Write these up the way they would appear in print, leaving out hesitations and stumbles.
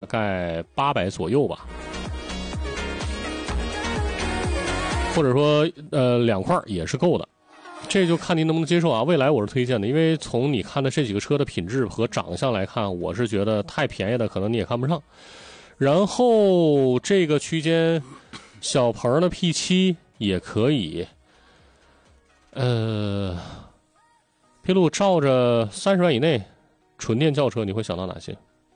概800左右吧，或者说2块也是够的，这就看您能不能接受啊。未来我是推荐的，因为从你看的这几个车的品质和长相来看，我是觉得太便宜的可能你也看不上。然后这个区间小鹏的 P7 也可以，披露照着30万以内纯电轿车你会想到哪些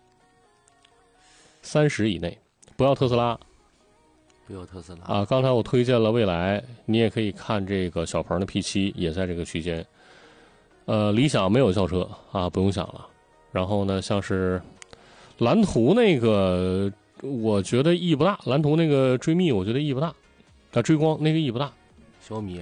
？30以内，不要特斯拉， 不要特斯拉啊！刚才我推荐了蔚来，你也可以看这个小鹏的 P7 也在这个区间。理想没有轿车啊，不用想了。然后呢，像是蓝图那个，我觉得意义不大。蓝图那个追觅，我觉得意义不大。追光那个意义不大。 小米，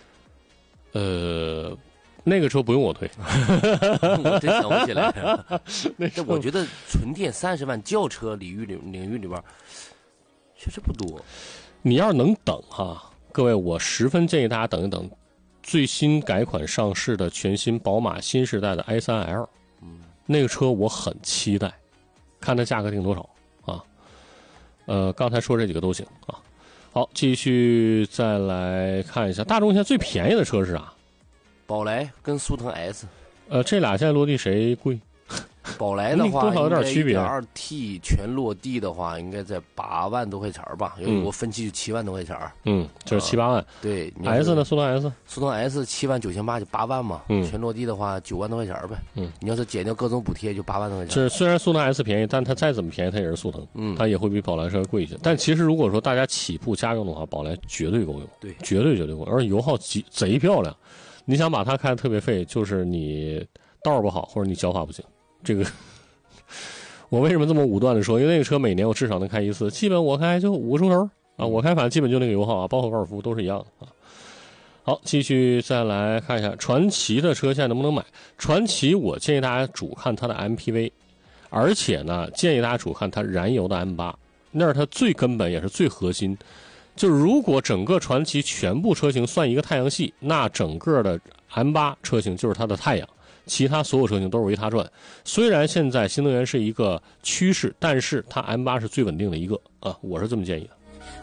那个车不用我推， 我真想不起来。 那我觉得纯电30万轿车领域里边，确实不多。 你要是能等哈，各位，我十分建议大家等一等，最新改款上市的全新宝马新时代的 i3L，那个车我很期待，看它价格定多少啊？刚才说这几个都行啊。好，继续再来看一下大众现在最便宜的车是啥？ 宝来跟速腾 S， 这俩现在落地谁贵？ 宝来的话， 多少有点区别。 1.2T 全落地的话，应该在8万多块钱吧，有个分期就7万多块钱。 就是7、8万。 对 ，S 呢？速腾 S， 速腾 S 7万9千8就8万嘛。全落地的话9万多块钱呗。你要是减掉各种补贴，就8万多块钱。 是，虽然速腾 S 便宜，但它再怎么便宜，它也是速腾。它也会比宝来稍微贵一些。但其实如果说大家起步家用的话，宝来绝对够用。 对， 绝对够用，而且油耗贼漂亮。你想把它开的特别费，就是你道不好，或者你脚法不行。这个我为什么这么武断的说？因为那个车每年我至少能开1次，基本我开就5个出头啊，我开反正基本就那个油耗啊，包括高尔夫都是一样的啊。好，继续再来看一下传祺的车现在能不能买？传祺我建议大家主看它的 MPV， 而且呢建议大家主看它燃油的 M8， 那是它最根本也是最核心。就是如果整个传祺全部车型算一个太阳系，那整个的 M8 车型就是它的太阳，其他所有车型都是围它转。虽然现在新能源是一个趋势，但是它 M8 是最稳定的一个啊，我是这么建议的。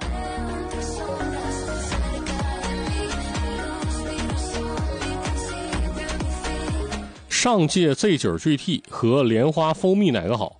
上届 Z9 GT 和莲花蜂蜜哪个好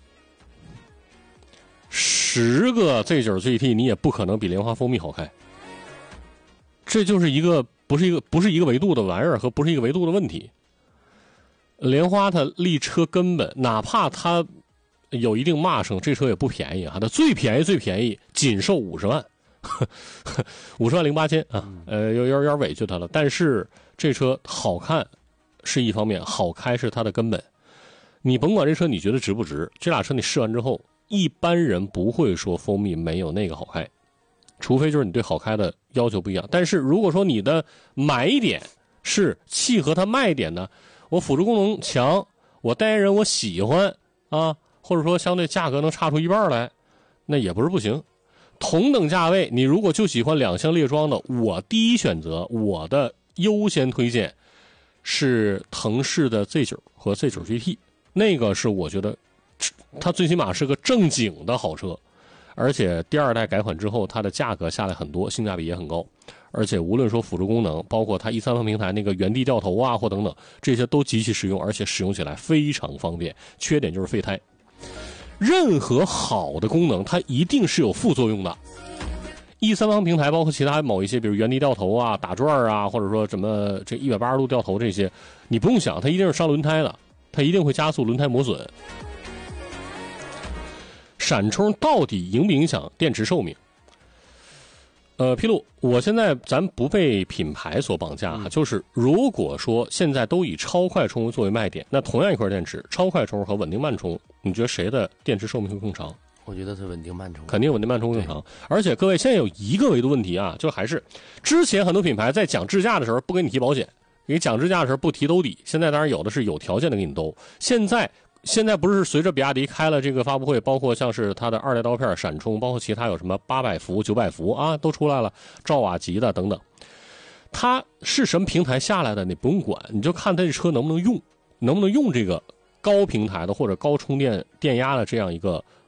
？10个 Z9 GT 你也不可能比莲花蜂蜜好开，这就是一个不是一个维度的玩意儿和不是一个维度的问题。莲花它立车根本，哪怕它有一定骂声，这车也不便宜啊，它最便宜仅售50万，50万08千啊，有点委屈它了。但是这车好看是一方面，好开是它的根本。你甭管这车你觉得值不值，这俩车你试完之后，一般人不会说蜂蜜没有那个好开，除非就是你对好开的要求不一样。但是如果说你的买点是契合它卖点呢，我辅助功能强，我代言人我喜欢啊，或者说相对价格能差出一半来，那也不是不行。同等价位，你如果就喜欢2厢列装的，我第一选择，我的优先推荐是腾势的 Z9 和 Z9 GT， 那个是我觉得它最起码是个正经的好车，而且第2代改款之后，它的价格下来很多，性价比也很高。而且无论说辅助功能，包括它E3方平台那个原地掉头啊，或等等，这些都极其实用，而且使用起来非常方便。缺点就是废胎。任何好的功能，它一定是有副作用的。E3方平台包括其他某一些，比如原地掉头啊、打转啊，或者说什么这180度掉头这些，你不用想，它一定是伤轮胎的，它一定会加速轮胎磨损。闪充到底影不影响电池寿命？披露，我现在咱不被品牌所绑架哈，就是如果说现在都以超快充作为卖点，那同样一块电池，超快充和稳定慢充，你觉得谁的电池寿命会更长？ 我觉得是稳定慢充， 肯定稳定慢充更长。而且各位现在有一个维度问题啊，就还是之前很多品牌在讲智驾的时候不给你提保险，给你讲智驾的时候不提兜底，现在当然有的是有条件的给你兜。现在不是随着比亚迪开了这个发布会，包括像是它的2代刀片闪充，包括其他有什么800伏、900伏啊，都出来了，兆瓦级的等等。它是什么平台下来的你不用管，你就看它这车能不能用这个高平台的或者高充电电压的这样一个